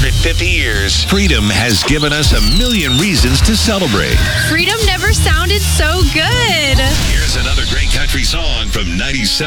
150 years, freedom has given us a million reasons to celebrate. Freedom never sounded so good. Here's another great country song from 97.